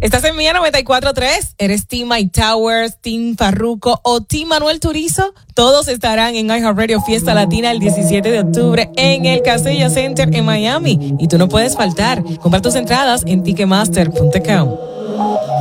Estás en Mía 94.3. ¿Eres Team Mike Towers, Team Farruko o Team Manuel Turizo? Todos estarán en iHeartRadio Fiesta Latina el 17 de octubre en el Casella Center en Miami. Y tú no puedes faltar. Compra tus entradas en ticketmaster.com.